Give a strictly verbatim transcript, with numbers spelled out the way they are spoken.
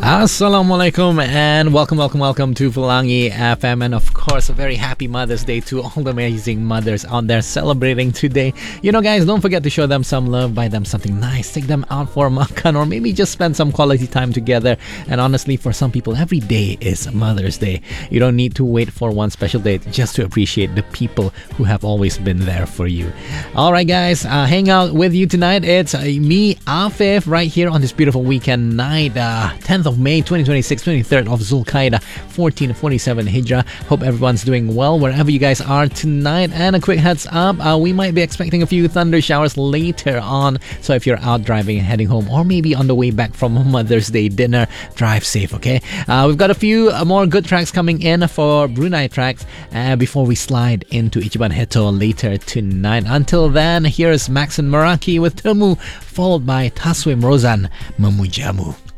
Assalamualaikum and welcome, welcome, welcome to Pelangi F M, and of course a very happy Mother's Day to all the amazing mothers out there celebrating today. You know guys, don't forget to show them some love, buy them something nice, take them out for makan, or maybe just spend some quality time together. And honestly, for some people, every day is Mother's Day. You don't need to wait for one special day just to appreciate the people who have always been there for you. Alright guys, uh, hang out with you tonight. It's uh, me, Afif, right here on this beautiful weekend night, uh, tenth of May twenty twenty-six, twenty-third of Zulqaidah fourteen forty-seven Hijrah. Hope everyone's doing well wherever you guys are tonight. And a quick heads up, uh, we might be expecting a few thunder showers later on, so if you're out driving and heading home, or maybe on the way back from Mother's Day dinner, drive safe, okay? Uh, we've got a few uh, more good tracks coming in for Brunei tracks uh, before we slide into Ichiban Heto later tonight. Until then, here's Max and Meraki with Temu, followed by Taswim Rozan, Memujamu.